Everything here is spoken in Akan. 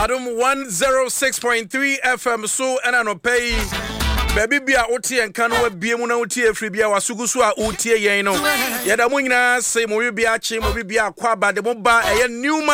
Adom 106.3 FM so and no pay. Baby bia oti enka no abie mu na oti afri bia wasugu so a oti yen no. Yeda mo nyina say mo bia chi mo bia kwa ba de mo ba eye new